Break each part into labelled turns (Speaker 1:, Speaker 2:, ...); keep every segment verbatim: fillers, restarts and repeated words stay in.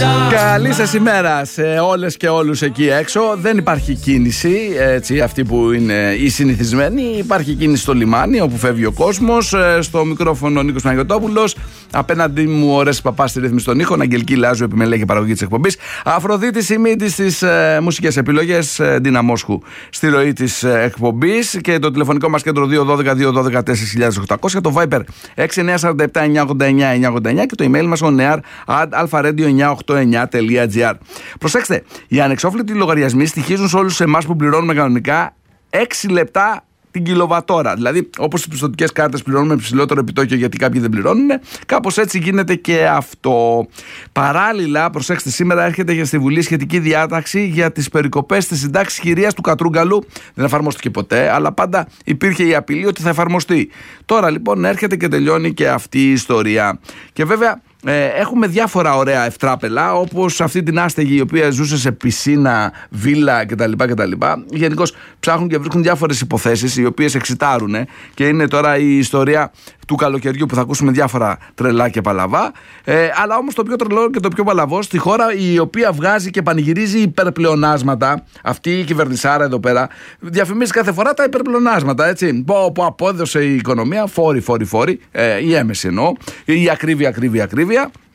Speaker 1: Καλή σας ημέρα σε όλες και όλους εκεί έξω. Δεν υπάρχει κίνηση, έτσι, αυτή που είναι η συνηθισμένη. Υπάρχει κίνηση στο λιμάνι όπου φεύγει ο κόσμος. Στο μικρόφωνο ο Νίκος Παναγιωτόπουλος. Απέναντι μου ο Ρέσης Παπάς στη ρύθμιση των ήχων. Αγγελική Λάζου, επιμελέτη και παραγωγή της εκπομπής. Αφροδίτη Σιμίτη στις ε, μουσικές επιλογές. Ντίνα Μόσχου στη ροή της ε, εκπομπής. Και το τηλεφωνικό μας κέντρο δύο ένα δύο δύο ένα δύο τέσσερα χιλιάδες οκτακόσια. Το Viber έξι εννιά τέσσερα επτά εννιά ογδόντα εννιά εννιά ογδόντα εννιά. Και το email μας on air at alpha radio εννιά οκτώ εννιά τελεία gr. Προσέξτε, οι ανεξόφλητοι λογαριασμοί στοιχίζουν σε όλους εμάς που πληρώνουμε κανονικά έξι λεπτά την κιλοβατόρα. Δηλαδή, όπως στις πιστωτικές κάρτες πληρώνουμε υψηλότερο επιτόκιο γιατί κάποιοι δεν πληρώνουν, κάπως έτσι γίνεται και αυτό. Παράλληλα, προσέξτε, σήμερα έρχεται στη Βουλή σχετική διάταξη για τις περικοπές της συντάξης κυρίας του Κατρούγκαλου. Δεν εφαρμόστηκε ποτέ, αλλά πάντα υπήρχε η απειλή ότι θα εφαρμοστεί. Τώρα λοιπόν έρχεται και τελειώνει και αυτή η ιστορία. Και βέβαια, Ε, έχουμε διάφορα ωραία ευτράπελα, όπως αυτή την άστεγη η οποία ζούσε σε πισίνα, βίλα κτλ. κτλ. Γενικώς ψάχνουν και βρίσκουν διάφορες υποθέσεις οι οποίες εξητάρουν και είναι τώρα η ιστορία του καλοκαιριού που θα ακούσουμε διάφορα τρελά και παλαβά. Ε, αλλά όμως το πιο τρελό και το πιο παλαβό στη χώρα η οποία βγάζει και πανηγυρίζει υπερπλεονάσματα, αυτή η κυβερνησάρα εδώ πέρα, διαφημίζει κάθε φορά τα υπερπλεονάσματα, έτσι. Που, που απόδωσε η οικονομία, φόροι, φόροι, φόροι, ε, η έμεση εννοώ, η ακρίβεια, ακρίβεια, ακρίβεια.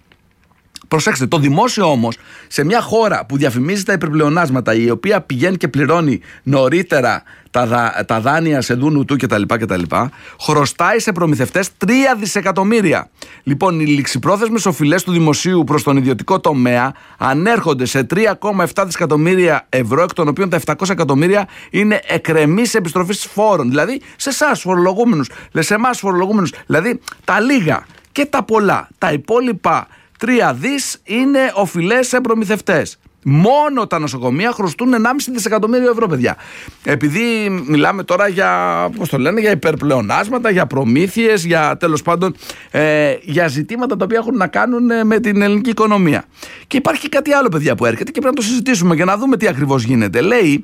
Speaker 1: Προσέξτε, το δημόσιο όμως σε μια χώρα που διαφημίζει τα υπερπλεονάσματα, η οποία πηγαίνει και πληρώνει νωρίτερα τα, δα, τα δάνεια σε δούνου του κτλ, κτλ, χρωστάει σε προμηθευτές τρία δισεκατομμύρια. Λοιπόν, οι ληξιπρόθεσμες οφειλές του δημοσίου προς τον ιδιωτικό τομέα ανέρχονται σε τρία κόμμα επτά δισεκατομμύρια ευρώ, εκ των οποίων τα επτακόσια εκατομμύρια είναι εκρεμής επιστροφής φόρων. Δηλαδή σε εσάς φορολογούμενους, σε εμάς φορολογούμενους, δηλαδή τα λίγα και τα πολλά, τα υπόλοιπα τρία δις είναι οφειλές σε προμηθευτές. Μόνο τα νοσοκομεία χρωστούν ενάμιση δισεκατομμύριο ευρώ, παιδιά. Επειδή μιλάμε τώρα για, πώς το λένε, για υπερπλεονάσματα, για προμήθειες, για τέλος πάντων ε, για ζητήματα τα οποία έχουν να κάνουν ε, με την ελληνική οικονομία. Και υπάρχει κάτι άλλο, παιδιά, που έρχεται και πρέπει να το συζητήσουμε για να δούμε τι ακριβώς γίνεται. Λέει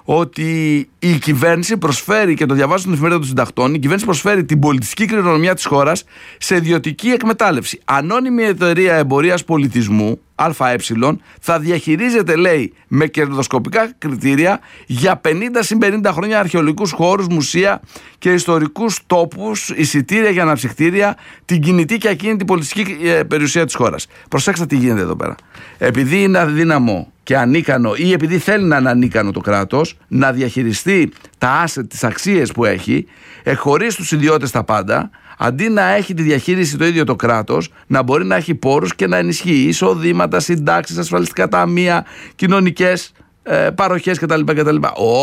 Speaker 1: ότι η κυβέρνηση προσφέρει, και το διαβάζω στην εφημερίδα των συντακτών, η κυβέρνηση προσφέρει την πολιτιστική κληρονομιά της χώρας σε ιδιωτική εκμετάλλευση. Ανώνυμη εταιρεία εμπορίας πολιτισμού, ΑΕ, θα διαχειρίζεται, λέει, με κερδοσκοπικά κριτήρια για πενήντα συν πενήντα χρόνια αρχαιολογικούς χώρους, μουσεία και ιστορικούς τόπους, εισιτήρια για αναψυκτήρια, την κινητή και ακίνητη πολιτιστική περιουσία της χώρας. Προσέξτε τι γίνεται εδώ πέρα. Επειδή είναι αδύναμο και ανίκανο, ή επειδή θέλει να είναι ανίκανο το κράτος να διαχειριστεί τα asset, τις αξίες που έχει, εχωρίζει στους ιδιώτες τα πάντα, αντί να έχει τη διαχείριση το ίδιο το κράτος, να μπορεί να έχει πόρους και να ενισχύει εισοδήματα, συντάξεις, ασφαλιστικά ταμεία, κοινωνικές ε, παροχές κτλ, κτλ.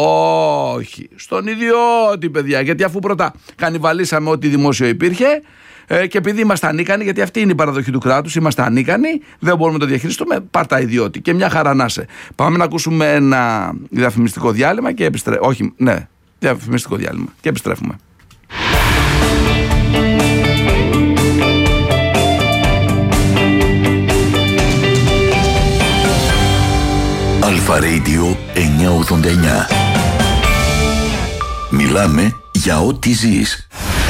Speaker 1: Όχι, στον ιδιώτη, παιδιά, γιατί αφού πρώτα κανιβαλίσαμε ό,τι δημόσιο υπήρχε, ε, και επειδή είμαστε ανίκανοι, γιατί αυτή είναι η παραδοχή του κράτους, είμαστε ανίκανοι, δεν μπορούμε να το διαχειριστούμε, πάρ' τα ιδιώτη και μια χαρά να σε. Πάμε να ακούσουμε ένα διαφημιστικό διάλειμμα και επιστρέφουμε. Όχι, ναι, διαφημιστικό διάλειμμα και επιστρέφουμε.
Speaker 2: Alpha Radio εννιά ογδόντα εννιά. Μιλάμε για ό,τι ζεις.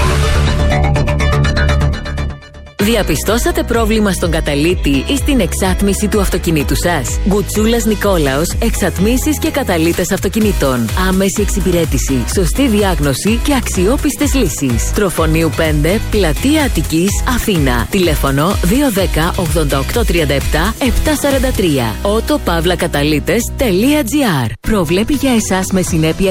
Speaker 3: Διαπιστώσατε πρόβλημα στον καταλύτη ή στην εξάτμιση του αυτοκινήτου σας? Γκουτσούλας Νικόλαος, εξατμίσεις και καταλύτες αυτοκινήτων. Άμεση εξυπηρέτηση, σωστή διάγνωση και αξιόπιστες λύσεις. Τροφονίου πέντε, Πλατεία Αττικής, Αθήνα. Τηλέφωνο δύο ένα μηδέν ογδόντα οκτώ τριάντα επτά επτακόσια σαράντα τρία. ότο παύλα καταλύτες τελεία τζι άρ. Προβλέπει για εσάς με συνέπεια